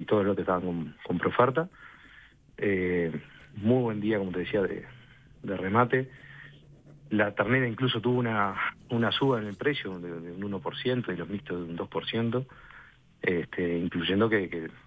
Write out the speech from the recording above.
todos los lotes estaban con preoferta. Muy buen día, como te decía, de remate. La ternera incluso tuvo una suba en el precio de un 1% y los mixtos de un 2%, incluyendo que